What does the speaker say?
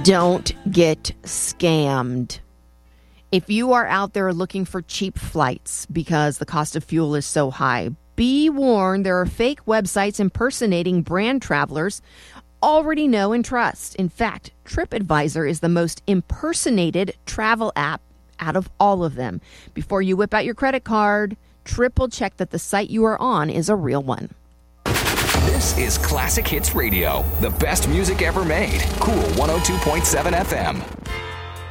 Don't get scammed. If you are out there looking for cheap flights because the cost of fuel is so high, be warned there are fake websites impersonating brand travelers already know and trust. In fact, TripAdvisor is the most impersonated travel app out of all of them. Before you whip out your credit card, triple check that the site you are on is a real one. This is Classic Hits Radio, the best music ever made. Cool 102.7 FM.